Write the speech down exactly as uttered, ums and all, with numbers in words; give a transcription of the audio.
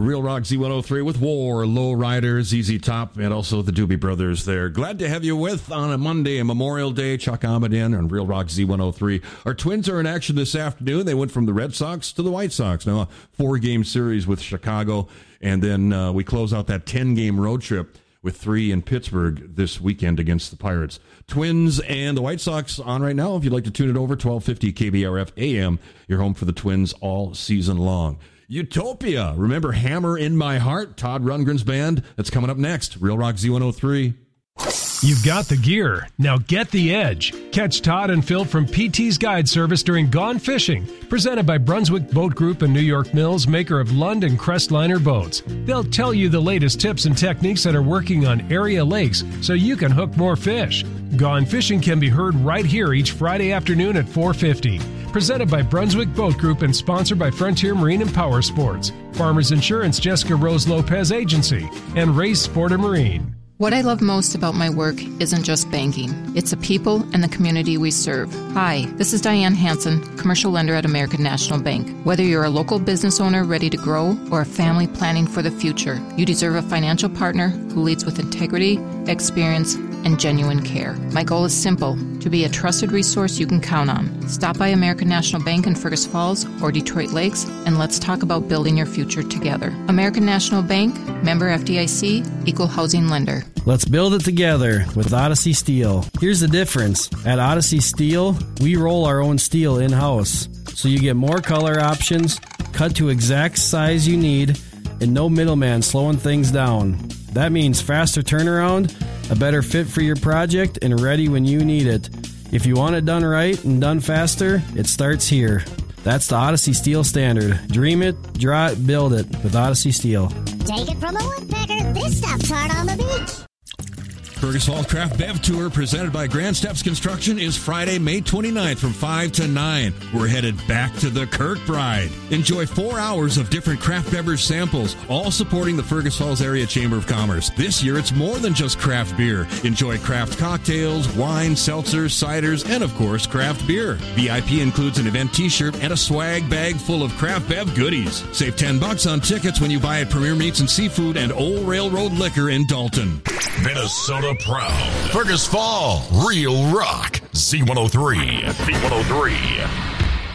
Real Rock Z one oh three with War, Lowrider, Z Z Top, and also the Doobie Brothers there. Glad to have you with on a Monday, a Memorial Day. Chuck Ahmedin on Real Rock Z one oh three. Our Twins are in action this afternoon. They went from the Red Sox to the White Sox. Now, a four-game series with Chicago, and then uh, we close out that ten-game road trip with three in Pittsburgh this weekend against the Pirates. Twins and the White Sox on right now. If you'd like to tune it over, twelve fifty K B R F A M. You're home for the Twins all season long. Utopia. Remember Hammer in My Heart? Todd Rundgren's band. That's coming up next. Real Rock Z one oh three. You've got the gear. Now get the edge. Catch Todd and Phil from P T's Guide Service during Gone Fishing, presented by Brunswick Boat Group and New York Mills, maker of Lund and Crestliner boats. They'll tell you the latest tips and techniques that are working on area lakes so you can hook more fish. Gone Fishing can be heard right here each Friday afternoon at four fifty. Presented by Brunswick Boat Group and sponsored by Frontier Marine and Power Sports, Farmers Insurance, Jessica Rose Lopez Agency, and Race Sport and Marine. What I love most about my work isn't just banking. It's the people and the community we serve. Hi, this is Diane Hansen, commercial lender at American National Bank. Whether you're a local business owner ready to grow or a family planning for the future, you deserve a financial partner who leads with integrity, experience, and genuine care. My goal is simple, to be a trusted resource you can count on. Stop by American National Bank in Fergus Falls or Detroit Lakes, and let's talk about building your future together. American National Bank, member F D I C, equal housing lender. Let's build it together with Odyssey Steel. Here's the difference. At Odyssey Steel, we roll our own steel in-house, so you get more color options, cut to exact size you need, and no middleman slowing things down. That means faster turnaround, a better fit for your project, and ready when you need it. If you want it done right and done faster, it starts here. That's the Odyssey Steel standard. Dream it, draw it, build it with Odyssey Steel. Take it from a woodpecker, this stuff's hard on the beach. Fergus Falls Craft Bev Tour, presented by Grand Steps Construction, is Friday, May twenty-ninth from five to nine. We're headed back to the Kirkbride. Enjoy four hours of different craft beverage samples, all supporting the Fergus Falls Area Chamber of Commerce. This year, it's more than just craft beer. Enjoy craft cocktails, wine, seltzers, ciders, and, of course, craft beer. V I P includes an event t-shirt and a swag bag full of craft bev goodies. Save ten bucks on tickets when you buy at Premier Meats and Seafood and Old Railroad Liquor in Dalton. Minnesota proud. Fergus Fall, Real Rock, Z one oh three. Z one oh three.